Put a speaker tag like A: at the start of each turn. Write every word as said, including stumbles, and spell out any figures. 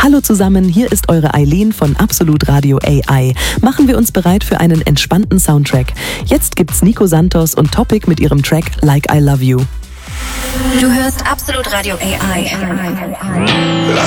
A: Hallo zusammen, hier ist eure Eileen von Absolut Radio A I. Machen wir uns bereit für einen entspannten Soundtrack. Jetzt gibt's Nico Santos und Topic mit ihrem Track Like I Love You.
B: Du hörst Absolut Radio A I.